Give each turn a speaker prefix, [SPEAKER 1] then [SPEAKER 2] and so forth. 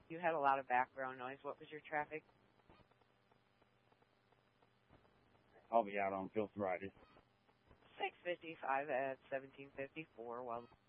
[SPEAKER 1] You had a lot of background noise. What was your traffic?
[SPEAKER 2] I'll be out on filthritis.
[SPEAKER 1] 6:55 at 17:54. Well.